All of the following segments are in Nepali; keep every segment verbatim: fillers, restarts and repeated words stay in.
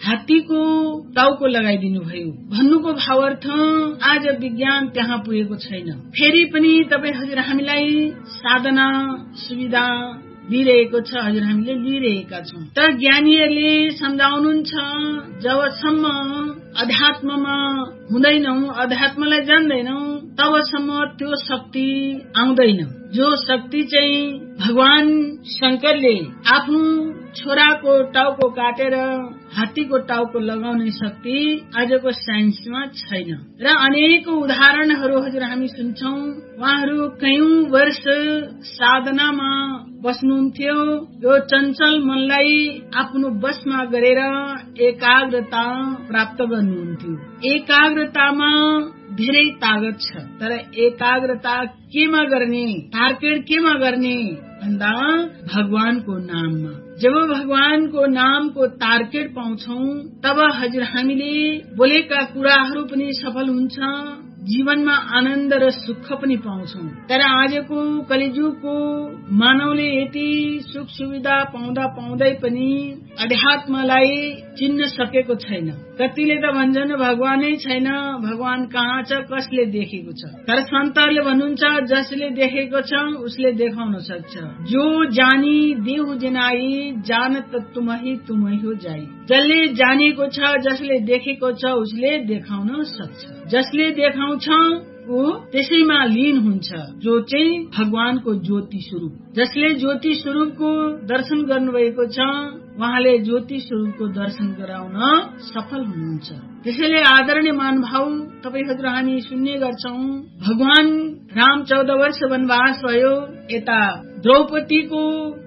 हात्तीको टाउको लगाइदिनु भयो। भन्नुको भावार्थ आज विज्ञान त्यहाँ पुगेको छैन। फेरि पनि तपाईँ हजुर हामीलाई साधना सुविधा दिइरहेको छ, हजुर हामीले लिइरहेका छौँ। तर ज्ञानीहरूले सम्झाउनुहुन्छ जबसम्म अध्यात्ममा हुँदैनौ, अध्यात्मलाई जान्दैनौ, तबसम्म त्यो शक्ति आउँदैन। जो शक्ति चाहिँ भगवान शंकरले आफ्नो छोराको टाउको काटेर हात्तीको टाउको लगाउने शक्ति आजको साइन्समा छैन। र अनेकौं उदाहरणहरू हजुर हामी सुन्छौं। उहाँहरू कयौं वर्ष साधनामा बस्नुहुन्थ्यो। यो चञ्चल मनलाई आफ्नो बसमा गरेर एकाग्रता प्राप्त गर्नुहुन्थ्यो। एकाग्रतामा धेरै तागत छ, तर एकाग्रता केमा गर्ने, टार्गेट केमा गर्ने भन्दा भगवानको नाममा। जब भगवानको नामको टार्गेट पाउँछौं तब हजुर हामीले बोलेका कुराहरू पनि सफल हुन्छ, जीवनमा आनन्द र सुख पनि पाउँछौं। तर आजको कलिजुगको मानवले यति सुख सुविधा पाउँदा पाउँदै पनि अध्यात्मलाई चिन्न सकेको छैन। कतिले त भन्छन् भगवानै छैन, भगवान कहाँ छ, कसले देखेको छ। तर सन्तहरूले भन्नुहुन्छ जसले देखेको छ उसले देखाउन सक्छ। जो जानी देहु जनाई, जानत तुमही तुमही हो जाई। जसले जानेको छ, जसले देखेको छ उसले देखाउन सक्छ। जसले देखाउँछ ऊ त्यसैमा लीन हुन्छ, जो चाहिँ भगवानको ज्योति स्वरूप। जसले ज्योति स्वरूपको दर्शन गर्नुभएको छ उहाँले ज्योति स्वरूपको दर्शन गराउन सफल हुनुहुन्छ। त्यसैले आदरणीय महानुभाव, तपाईँ हजुर हामी सुन्ने गर्छौं भगवान राम चौध वर्ष वनवास भयो। यता द्रौपदीको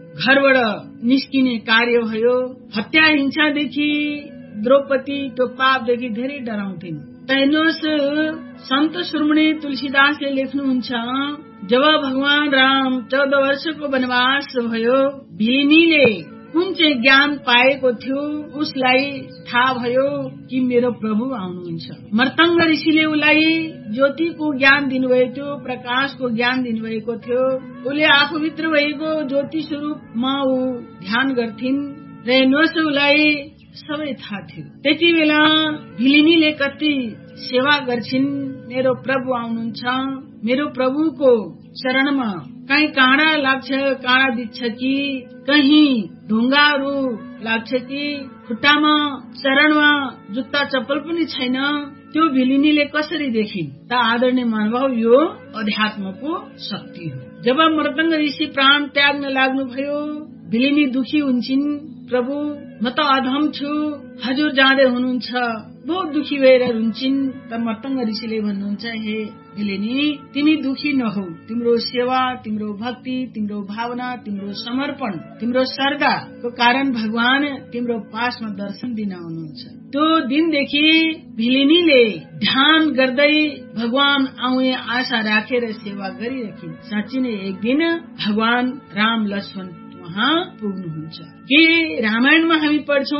घरबाट निस्किने कार्य भयो। हत्या हिंसादेखि द्रौपदी त्यो पापदेखि धेरै डराउँथिन्। हेर्नुहोस्, सन्त शिरोमणि तुलसीदासले लेख्नुहुन्छ जब भगवान राम चौध वर्षको वनवास भयो, भिलिनीले कुन चाहिँ ज्ञान पाएको थियो उसलाई थाहा भयो कि मेरो प्रभु आउनुहुन्छ। मर्तंग ऋषिले उसलाई ज्योतिको ज्ञान दिनुभएको थियो, प्रकाशको ज्ञान दिनुभएको थियो। उसले आफूभित्र भएको ज्योति स्वरूपमा ऊ ध्यान गर्थिन् र हेर्नुहोस् उसलाई सबै थाहा थियो। त्यति बेला भिलिनीले कति सेवा गर्छिन्। मेरो प्रभु आउनुहुन्छ, मेरो प्रभुको शरणमा कहीँ काँडा लाग्छ, काँडा दिन्छ कि कहीँ ढुङ्गाहरू लाग्छ कि खुट्टामा चरणमा जुत्ता चप्पल पनि छैन। त्यो भिलिनीले कसरी देखिन् त आदरणीय महानुभाव, यो अध्यात्मको शक्ति हो। जब मर्तंग ऋषि प्राण त्याग्न लाग्नुभयो, भिलिनी दुखी हुन्छन्। प्रभु म त अधम छु, हजुर जाँदै हुनुहुन्छ, बहुत दुखी भएर हुन्छन्। तर मर्तंग ऋषिले भन्नुहुन्छ हे भिलिनी, तिमी दुखी नहौ। तिम्रो सेवा, तिम्रो भक्ति, तिम्रो भावना, तिम्रो समर्पण, तिम्रो श्रद्धाको कारण भगवान तिम्रो पासमा दर्शन दिन आउनुहुन्छ। त्यो दिनदेखि भिलिनीले ध्यान गर्दै भगवान आउने आशा राखेर सेवा गरिरहिन्। साँच्चै नै एक दिन भगवान राम लक्ष्मण वहाँ पुग्नुहुन्छ। कि रामायणमा हामी पढ्छौं